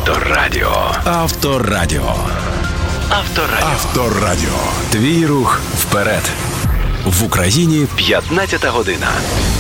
Авторадіо. Авторадіо. Авторадіо. Твій рух вперед. В Україні 15 година.